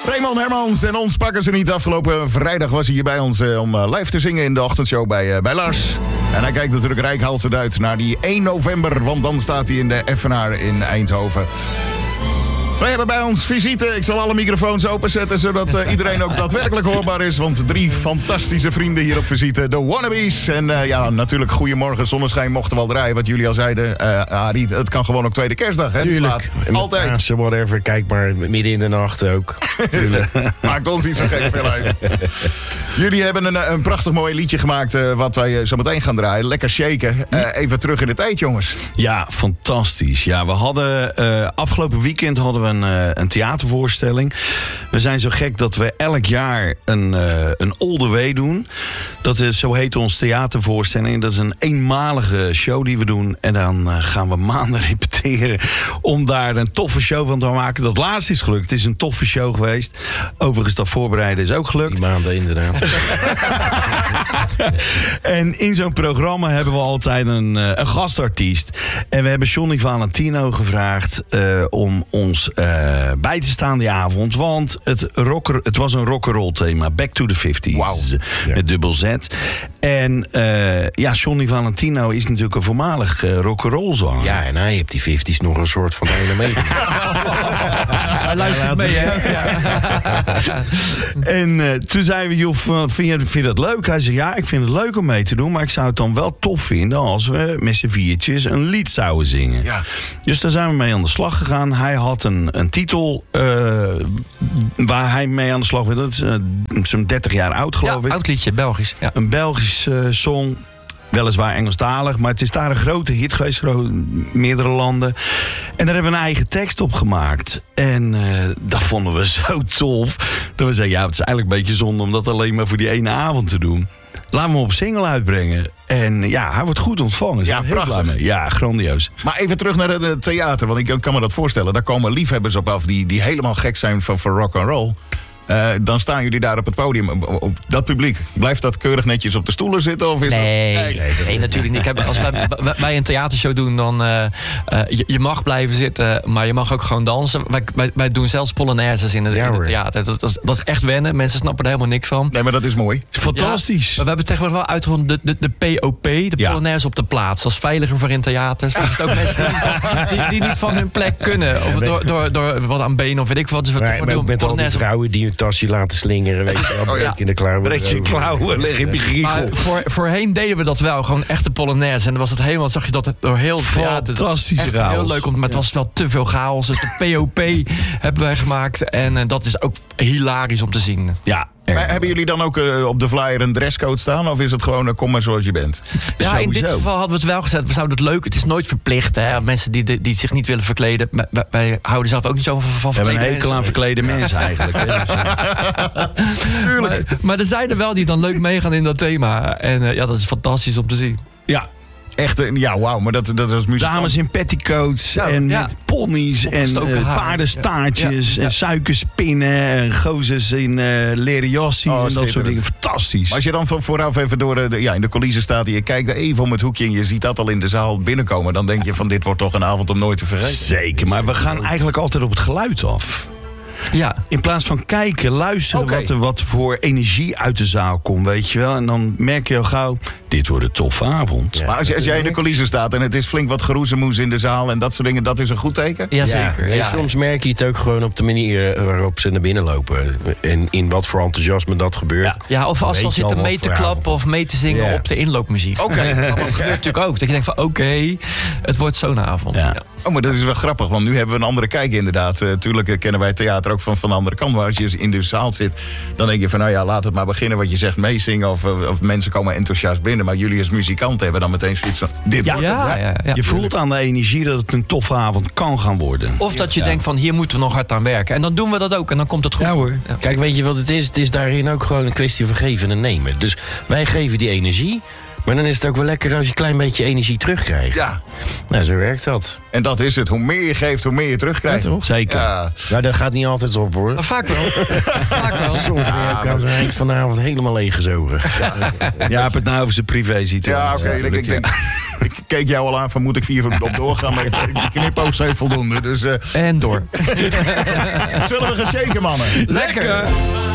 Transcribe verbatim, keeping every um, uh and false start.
Raymond Hermans en ons pakken ze niet. Afgelopen vrijdag was hij hier bij ons uh, om uh, live te zingen in de ochtendshow bij, uh, bij Lars. En hij kijkt natuurlijk reikhalsend uit naar die één november, want dan staat hij in de Effenaar in Eindhoven. Wij hebben bij ons visite. Ik zal alle microfoons openzetten, zodat uh, iedereen ook daadwerkelijk hoorbaar is. Want drie fantastische vrienden hier op visite. De Wannabes. En uh, ja, natuurlijk Goedemorgen Zonneschijn mochten wel draaien. Wat jullie al zeiden. Uh, Arie, het kan gewoon ook tweede kerstdag, hè? Tuurlijk. Altijd. Pasen, whatever. Kijk maar, midden in de nacht ook. Maakt ons niet zo gek veel uit. Jullie hebben een, een prachtig mooi liedje gemaakt. Uh, wat wij uh, zo meteen gaan draaien. Lekker shaken. Uh, even terug in de tijd, jongens. Ja, fantastisch. Ja, we hadden uh, afgelopen weekend hadden we een, uh, een theatervoorstelling. We zijn zo gek dat we elk jaar een, uh, een All The Way doen. Dat is, zo heet ons theatervoorstelling. Dat is een eenmalige show die we doen. En dan uh, gaan we maanden repeteren om daar een toffe show van te maken. Dat laatste is gelukt. Het is een toffe show geweest. Overigens, dat voorbereiden is ook gelukt. Die maanden inderdaad. En in zo'n programma hebben we altijd een, uh, een gastartiest. En we hebben Johnny Valentino gevraagd uh, om ons uh, bij te staan die avond. Want het, rocker, het was een rock'n'roll thema. Back to the fifties. Wow. Ja. Met dubbel Z. En uh, ja, Johnny Valentino is natuurlijk een voormalig uh, rock'n'roll zanger. Ja, en hij heeft die vijftiger nog een soort van hele mee. Hij luistert mee, hè? Ja. En uh, toen zeiden we, joh, vind je, vind je dat leuk? Hij zei, ja, ik vind het leuk om mee te doen, maar ik zou het dan wel tof vinden als we met z'n viertjes een lied zouden zingen. Ja. Dus daar zijn we mee aan de slag gegaan. Hij had een, een titel uh, waar hij mee aan de slag werd. Dat is uh, zo'n dertig jaar oud, geloof Ja, ik. oud liedje, Belgisch. Ja. Een Belgisch uh, song. Weliswaar Engelstalig, maar het is daar een grote hit geweest voor meerdere landen. En daar hebben we een eigen tekst op gemaakt. En uh, dat vonden we zo tof. Dat we zeiden, ja, het is eigenlijk een beetje zonde om dat alleen maar voor die ene avond te doen. Laten we hem op single uitbrengen. En ja, hij wordt goed ontvangen. Ja, prachtig. Ja, grandioos. Maar even terug naar het theater, want ik kan me dat voorstellen. Daar komen liefhebbers op af die, die helemaal gek zijn van, van rock and roll. Uh, dan staan jullie daar op het podium. Op dat publiek, blijft dat keurig netjes op de stoelen zitten? Of is Nee, dat... nee, nee, natuurlijk niet. Kijk, als wij, wij een theatershow doen, dan uh, uh, je, je mag blijven zitten, maar je mag ook gewoon dansen. Wij, wij, wij doen zelfs polonaises in, de, Ja, in het hoor. theater. Dat, dat, is, dat is echt wennen. Mensen snappen er helemaal niks van. Nee, maar dat is mooi. Fantastisch. Ja, maar we hebben tegenwoordig wel uitgevonden de, de, de P O P, de Ja. Polonaise op de plaats. Dat is veiliger voor in theaters. Er zijn ook mensen die niet, van, die, die niet van hun plek kunnen. Of door, door, door wat aan benen of weet ik wat. Dus we Maar, doen maar ook met al die Polonaise op- vrouwen die hun tasje laten slingeren. Weet je, Oh, ja. in de klauwen. Breek je klauwen, leg je giegel. Maar voor, voorheen deden we dat wel, gewoon echte Polonaise. En dan was het helemaal, zag je dat het door heel het theater. Fantastische echt chaos. heel leuk, want- maar het was wel te veel chaos. Dus de P O P hebben wij gemaakt. En uh, dat is ook hilarisch om te zien. Ja, Maar hebben jullie dan ook uh, op de flyer een dresscode staan? Of is het gewoon, uh, kom maar zoals je bent? Ja, in dit Sowieso. geval hadden we het wel gezet. We zouden het leuk. Het is nooit verplicht. Hè? Mensen die, die, die zich niet willen verkleden. Wij, wij- wij houden zelf ook niet zo van, van we hebben een verklede hekel aan mensen. verklede mensen eigenlijk. Hè. Dus, uh, Maar, maar er zijn er wel die dan leuk meegaan in dat thema. En uh, ja, dat is fantastisch om te zien. ja, Echt, uh, ja, wauw, maar dat, dat is muziek. dames in petticoats Ja, en ja. met ponies en Opgestoken uh, haar. paardenstaartjes Ja, ja. en suikerspinnen en gozers in uh, leren jassies Oh, en dat soort schitterend. dingen. Fantastisch. Maar als je dan van vooraf even door de, ja, in de coulissen staat en je kijkt er even om het hoekje en je ziet dat al in de zaal binnenkomen, dan denk je van dit wordt toch een avond om nooit te vergeten. Zeker, maar we gaan eigenlijk altijd op het geluid af. Ja, In plaats van kijken, luisteren Oké. wat, er, wat voor energie uit de zaal komt, weet je wel. En dan merk je al gauw, dit wordt een toffe avond. Ja. Maar als, je, als jij in de coulissen staat en het is flink wat geroezemoes in de zaal en dat soort dingen, dat is een goed teken? ja, zeker. nee, Ja. soms merk je het ook gewoon op de manier waarop ze naar binnen lopen. En in wat voor enthousiasme dat gebeurt. Ja. Ja, of als Weet ze al je zitten al mee wat te voor klappen avond. of mee te zingen Ja. op de inloopmuziek. Oké. Dat gebeurt natuurlijk ook. Dat je denkt van oké, het wordt zo'n avond. Ja. Ja. Oh, maar dat is wel grappig, want nu hebben we een andere kijk inderdaad. Uh, tuurlijk uh, kennen wij theater ook van, van de andere kant. Maar als je in de zaal zit, dan denk je van nou ja, laat het maar beginnen wat je zegt, meezingen. Of, uh, of mensen komen enthousiast binnen. Maar jullie als muzikanten hebben dan meteen zoiets van dit Ja. wordt het. Ja, ja, ja. Je voelt aan de energie dat het een toffe avond kan gaan worden. Of dat je Ja. denkt van hier moeten we nog hard aan werken. En dan doen we dat ook en dan komt het goed. Ja hoor. Ja. Kijk, weet je wat het is? Het is daarin ook gewoon een kwestie van geven en nemen. Dus wij geven die energie. Maar dan is het ook wel lekker als je een klein beetje energie terugkrijgt. Ja, Nou, zo werkt dat. en dat is het. Hoe meer je geeft, hoe meer je terugkrijgt. Ja, toch? Zeker. Ja. Nou, dat gaat niet altijd op, hoor. Maar vaak wel. vaak wel. Soms ben je ook aan zo'n eind vanavond helemaal leeggezogen. Ja, heb het nou over zijn privé situatie. Ja, oké. ik, ik denk, ik keek jou al aan van moet ik vier op doorgaan, maar de knipoog zijn voldoende. Dus, uh, En door. zullen we gaan shaken, mannen? Lekker!